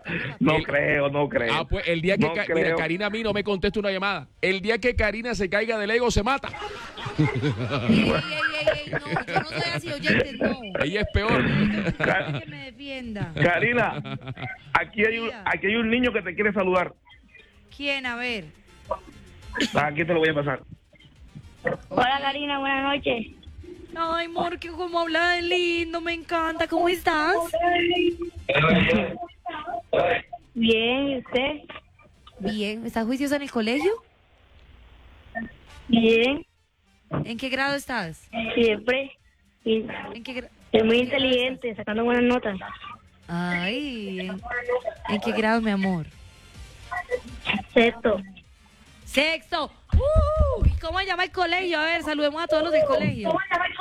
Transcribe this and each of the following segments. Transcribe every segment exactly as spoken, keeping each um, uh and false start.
No El- creo, no creo. Ah, pues el día que No Ca- creo. mira, Karina a mí no me contesta una llamada. El día que Karina se caiga del ego se mata. Ey, ey, ey, ey, ey, no, yo no soy así, oyentes, no. Ella es peor. Necesito que me defienda. Karina, aquí hay, un, aquí hay un niño que te quiere saludar. ¿Quién? A ver. Aquí te lo voy a pasar. Hola Karina, buenas noches. Ay, amor, que como habla de lindo, me encanta. ¿Cómo estás? Bien, ¿y usted? Bien. ¿Estás juiciosa en el colegio? Bien, ¿En qué grado estás? siempre. Y ¿En qué gra- es muy inteligente, sacando buenas notas. Ay, ¿en, en qué grado, mi amor? Sexto. Sexto. Uh, ¿Y cómo se llama el colegio? A ver, saludemos a todos los del colegio.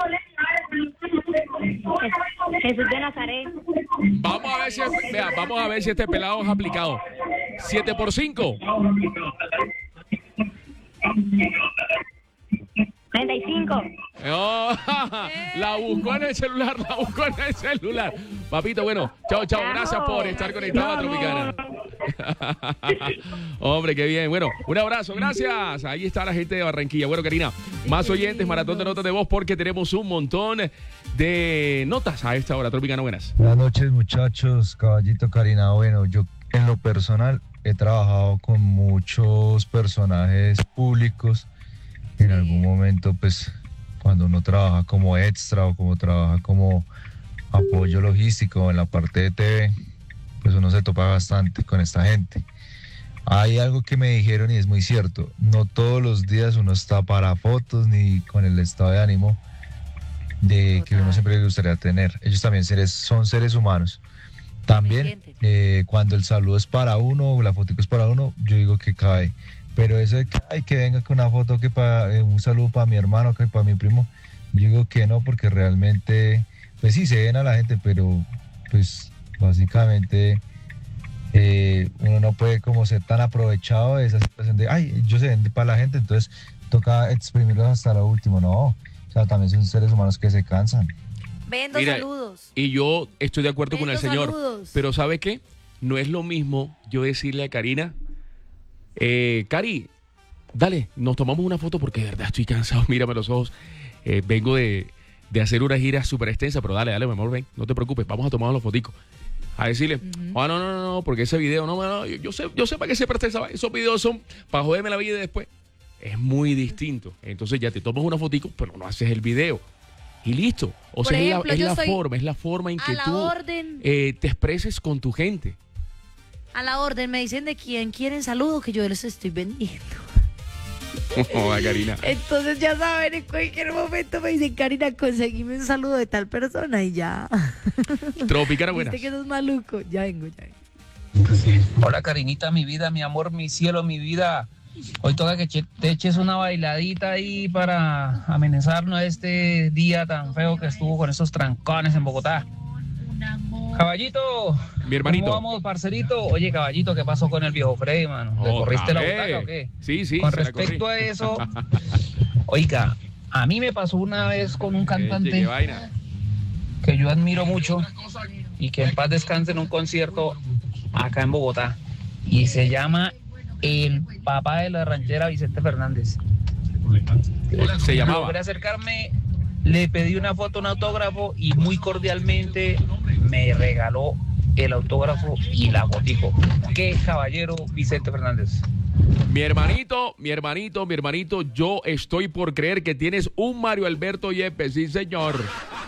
Jesús de Nazaret. Vamos a ver si vea, vamos a ver si este pelado es aplicado. siete por cinco. treinta y cinco. Oh, la buscó en el celular, la buscó en el celular. Papito, bueno, chao, chao. Gracias por estar conectado a Tropicana. Hombre, qué bien. Bueno, un abrazo, gracias. Ahí está la gente de Barranquilla. Bueno, Karina, más oyentes, maratón de notas de voz, porque tenemos un montón de notas a esta hora. Tropicana, buenas. Buenas noches, muchachos. Caballito, Karina. Bueno, yo en lo personal he trabajado con muchos personajes públicos. En algún momento, pues, cuando uno trabaja como extra o como trabaja como apoyo logístico en la parte de T V, pues uno se topa bastante con esta gente. Hay algo que me dijeron y es muy cierto. No todos los días uno está para fotos ni con el estado de ánimo de que uno siempre le gustaría tener. Ellos también seres, son seres humanos. También, eh, cuando el saludo es para uno o la fotico es para uno, yo digo que cae. Pero eso de que, ay, que venga con una foto, que para eh, un saludo para mi hermano, que para mi primo, yo digo que no, porque realmente, pues sí, se ven a la gente, pero pues básicamente eh, uno no puede como ser tan aprovechado de esa situación de, ay, ellos se ven para la gente, entonces toca exprimirlos hasta lo último. No, o sea, también son seres humanos que se cansan. Vendo Mira, saludos. Y yo estoy de acuerdo con el Vendo señor. saludos. Pero ¿sabe qué? No es lo mismo yo decirle a Karina, eh, Cari, dale, nos tomamos una foto porque de verdad estoy cansado, mírame los ojos. Eh, vengo de, de hacer una gira súper extensa, pero dale, dale, mi amor, ven, no te preocupes, vamos a tomar los foticos. A decirle, uh-huh. ah, no, no, no, no, porque ese video, no, no, yo, yo sé, yo sé para qué se presta esa, esos videos son para joderme la vida después. Es muy distinto. Entonces ya te tomas una fotico, pero no haces el video. Y listo. O Por sea, ejemplo, es la, yo es la soy forma, es la forma en a que la tú orden. eh, te expreses con tu gente. A la orden, me dicen de quién quieren saludos que yo les estoy vendiendo. Hola, Karina. Entonces ya saben, en cualquier momento me dicen, Karina, conseguime un saludo de tal persona y ya. Tropicana, buenas. Viste que sos maluco. Ya vengo, ya vengo. Hola, Karinita, mi vida, mi amor, mi cielo, mi vida. Hoy toca que te eches una bailadita ahí para amenizarnos este día tan feo que estuvo con esos trancones en Bogotá. Caballito, mi hermanito. ¿Cómo vamos, parcerito? Oye, Caballito, ¿qué pasó con el viejo Freddy, mano? ¿Le Otra corriste la vez. butaca o qué? Sí, sí. Con se la respecto corrí. a eso, oiga, a mí me pasó una vez con un cantante Qué vaina. que yo admiro mucho y que en paz descanse en un concierto acá en Bogotá. Y se llama el papá de la ranchera, Vicente Fernández. Se llamaba. Logré acercarme, le pedí una foto, un autógrafo y muy cordialmente me regaló el autógrafo y la fotico. Qué caballero, Vicente Fernández. Mi hermanito, mi hermanito, mi hermanito, yo estoy por creer que tienes un Mario Alberto Yepes, sí señor.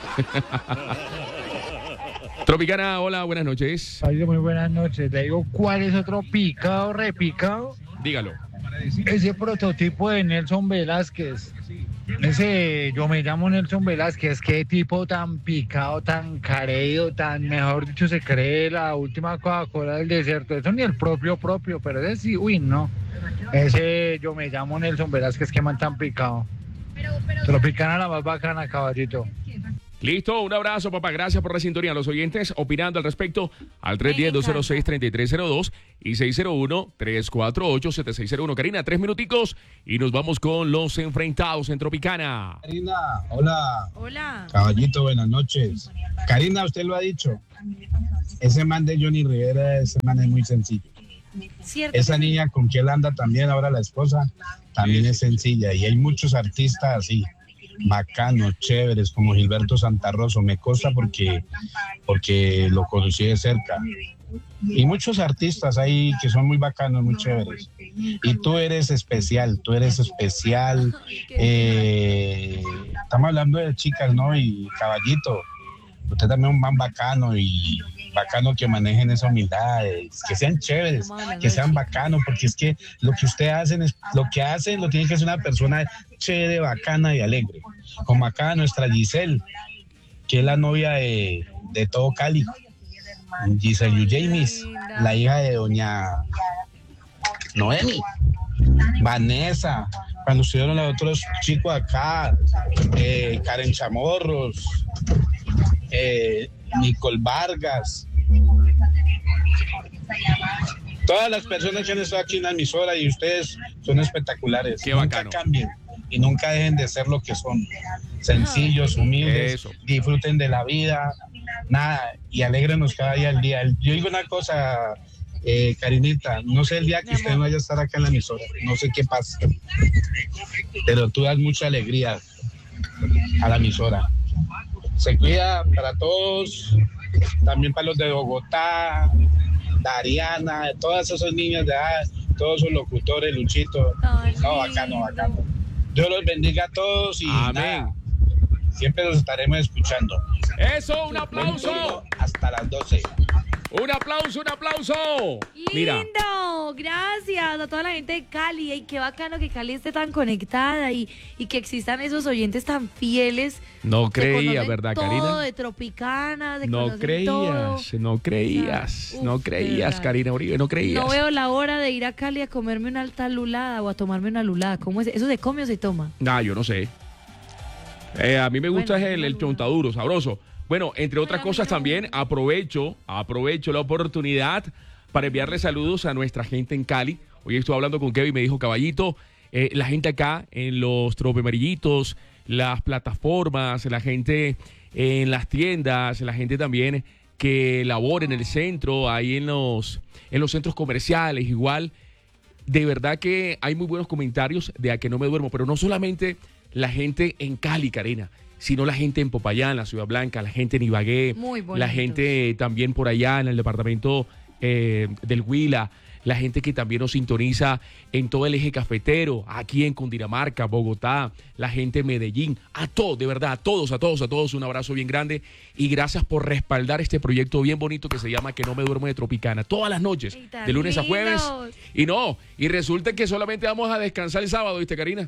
Tropicana, hola, buenas noches. Ay, muy buenas noches. Le digo, ¿cuál es otro picado, repicado? Dígalo. Ese prototipo de Nelson Velázquez. Ese, yo me llamo Nelson Velázquez, qué tipo tan picado, tan careído, tan, mejor dicho, se cree la última Coca-Cola del desierto. Eso ni el propio propio, pero ese sí, uy, no. Ese, yo me llamo Nelson Velázquez, qué man tan picado. Tropicana la más bacana, caballito. Listo, un abrazo, papá. Gracias por la sintonía. Los oyentes opinando al respecto al tres uno cero, dos cero seis, tres tres cero dos y seis cero uno, tres cuatro ocho, siete seis cero uno. Karina, tres minuticos y nos vamos con los enfrentados en Tropicana. Karina, hola. Hola. Caballito, buenas noches. Karina, usted lo ha dicho. Ese man de Johnny Rivera, ese man es muy sencillo. Cierto. Esa niña con que él anda también, ahora la esposa, también es sencilla. Y hay muchos artistas así, bacanos, chéveres, como Gilberto Santa Rosa. Me consta porque, porque lo conocí de cerca. Y muchos artistas ahí que son muy bacanos, muy chéveres. Y tú eres especial, tú eres especial. Eh, estamos hablando de chicas, ¿no? Y Caballito, usted también es un man bacano y bacano que manejen esa humildad, que sean chéveres, que sean bacanos, porque es que lo que ustedes hacen, es, lo que hacen lo tiene que ser una persona chévere, bacana y alegre. Como acá nuestra Giselle, que es la novia de, de todo Cali. Giselle James, la hija de doña Noemi. Vanessa, cuando estuvieron los otros chicos acá, eh, Karen Chamorros, eh, Nicole Vargas, todas las personas que han estado aquí en la emisora y ustedes son espectaculares. Qué nunca bacano. cambien y nunca dejen de ser lo que son, sencillos, humildes, Eso. disfruten de la vida, nada, y alégrenos cada día al día. Yo digo una cosa, eh, Karinita, no sé el día que usted no vaya a estar acá en la emisora, no sé qué pasa, pero tú das mucha alegría a la emisora. Se cuida para todos, también para los de Bogotá, Dariana, todas esas niñas de edad, todos esos locutores, Luchito. Ay, No, bacano, bacano. Dios los bendiga a todos y Amén. nada, siempre los estaremos escuchando. Eso, un aplauso. Hasta las doce. Un aplauso, un aplauso. Mira, Lindo, gracias a toda la gente de Cali. Y qué bacano que Cali esté tan conectada y, y que existan esos oyentes tan fieles. no que creía, conocen ¿verdad, todo Karina? de Tropicana, de No conocen todo. creías, no creías, Uf, no de creías, verdad. Karina Uribe, no creías. No veo la hora de ir a Cali a comerme una alta lulada o a tomarme una lulada. ¿Cómo es? ¿Eso se come o se toma? Nah, yo no sé. Eh, a mí me gusta Bueno, es el, una el luna. chontaduro, sabroso. Bueno, entre otras Ay, cosas no. también, aprovecho, aprovecho la oportunidad para enviarle saludos a nuestra gente en Cali. Hoy estuve hablando con Kevin y me dijo, Caballito, eh, la gente acá en los tropemarillitos, las plataformas, la gente en las tiendas, la gente también que labora en el centro, ahí en los, en los centros comerciales, igual. De verdad que hay muy buenos comentarios de a que no me duermo, pero no solamente la gente en Cali, Karina, sino la gente en Popayán, la Ciudad Blanca, la gente en Ibagué, Muy la bonitos. gente también por allá en el departamento eh, del Huila, la gente que también nos sintoniza en todo el eje cafetero, aquí en Cundinamarca, Bogotá, la gente en Medellín, a todos, de verdad, a todos, a todos, a todos, un abrazo bien grande y gracias por respaldar este proyecto bien bonito que se llama Que no me duermo de Tropicana, todas las noches, Ay, tan de lunes a jueves. lindos. Y no, y resulta que solamente vamos a descansar el sábado, ¿viste, Karina?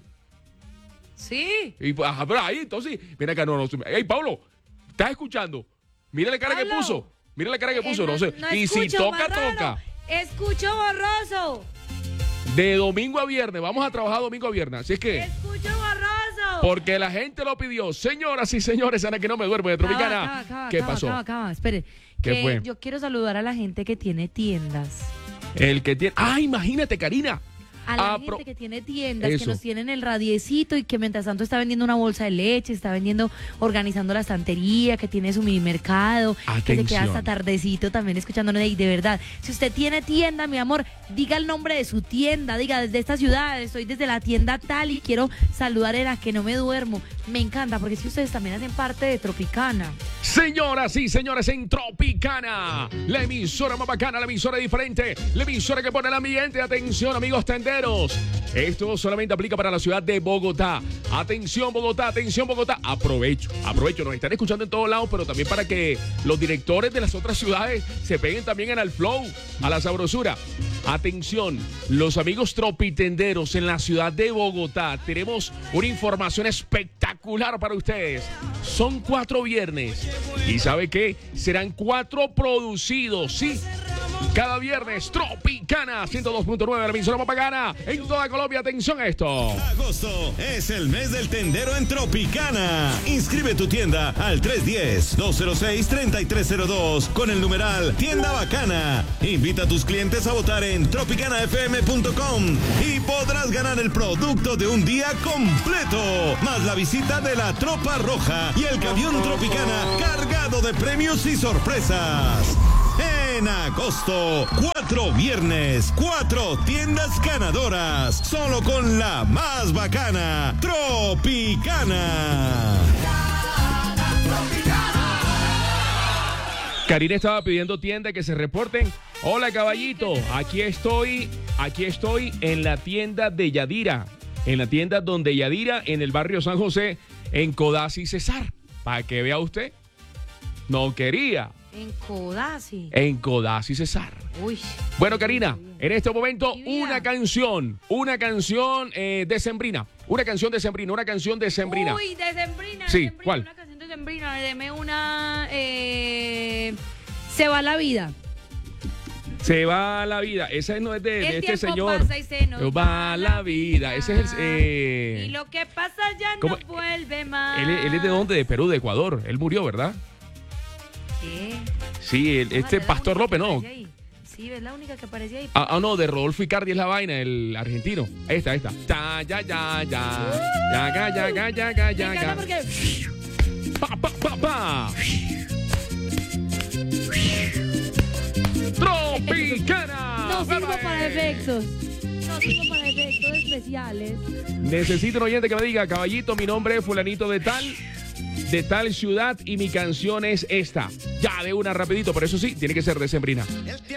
Sí. Y, pues, ajá, pero ahí, entonces, mira acá, no, no. Hey, Pablo, ¿estás escuchando? Mira la cara que Pablo. puso. Mira la cara que Eh, puso, no, sé. no y si escucho, toca, más raro. toca. Escucho borroso. De domingo a viernes, vamos a trabajar domingo a viernes. Así es que, Escucho borroso. porque la gente lo pidió. Señoras y señores, Ana, que no me duermo de Tropicana. Acaba, acaba, ¿Qué acaba, pasó? acaba, acaba. Espere. ¿Qué que fue? Yo quiero saludar a la gente que tiene tiendas. El que tiene. Ah, imagínate, Karina. A la Ah, gente pro- que tiene tiendas, Eso. que nos tienen el radiecito y que mientras tanto está vendiendo una bolsa de leche, está vendiendo, organizando la estantería, que tiene su mini mercado, que se queda Atención. hasta tardecito también escuchándonos. Y de verdad, si usted tiene tienda, mi amor, diga el nombre de su tienda, diga desde esta ciudad, estoy desde la tienda tal y quiero saludar a la que no me duermo. Me encanta, porque si ustedes también hacen parte de Tropicana. Señoras y señores, en Tropicana, la emisora más bacana, la emisora diferente, la emisora que pone el ambiente. Atención, amigos tenderos. Esto solamente aplica para la ciudad de Bogotá. Atención, Bogotá, atención, Bogotá. Aprovecho, aprovecho. Nos están escuchando en todos lados, pero también para que los directores de las otras ciudades se peguen también en el flow, a la sabrosura. Atención, los amigos tropitenderos en la ciudad de Bogotá. Tenemos una información espectacular para ustedes. Son cuatro viernes. ¿Y sabe qué? Serán cuatro producidos, sí. Cada viernes, Tropicana ciento dos punto nueve, la emisora más bacana en toda Colombia. Atención a esto. Agosto es el mes del tendero en Tropicana. Inscribe tu tienda al tres uno cero, dos cero seis, tres tres cero dos con el numeral Tienda Bacana. Invita a tus clientes a votar en tropicana f m punto com y podrás ganar el producto de un día completo, más la visita de la Tropa Roja y el camión Tropicana cargado de premios y sorpresas. En agosto, cuatro viernes, cuatro tiendas ganadoras, solo con la más bacana, Tropicana. Karina estaba pidiendo tienda que se reporten. Hola, caballito, aquí estoy, aquí estoy en la tienda de Yadira, en la tienda donde Yadira, en el barrio San José, en Codazzi Cesar, para que vea usted. No quería. En Codazzi. En Codazzi Cesar. Uy. Bueno, Karina, en este momento una canción, una canción eh, decembrina, una canción decembrina, una canción decembrina. Uy, decembrina. Sí, decembrina, ¿cuál? Una canción decembrina, deme una... Eh, Se va la vida. Se va la vida. Esa no es de, de El este tiempo señor. pasa y se nos va la vida. Ese es el. Eh, Y lo que pasa ya ¿cómo? no vuelve más. él, él es de dónde? De Perú, de Ecuador. Él murió, ¿verdad? ¿Qué? Sí, el- este Ah, es la Pastor única López, que ¿no? aparecía ahí. Sí, es la única que aparecía ahí. Ah, ah, no, de Rodolfo Icardi es la vaina, el argentino. Esta, esta. Ya, ya, ya, ya. Ya, ya, ya, ya, ya, ya, Me ya, encanta ya. porque... Pa, pa, pa, pa. Tropicana. No sirvo Bye, para bye. efectos. No sirvo para efectos especiales. Necesito un oyente que me diga, caballito, mi nombre es fulanito de tal, de tal ciudad y mi canción es esta. Ya, de una rapidito, pero eso sí, tiene que ser decembrina.